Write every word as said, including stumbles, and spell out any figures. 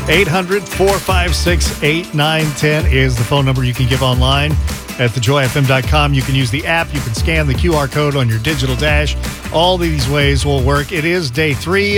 eight hundred, four five six, eight nine one zero is the phone number you can give online at the joy f m dot com. You can use the app. You can scan the Q R code on your digital dash. All these ways will work. It is day three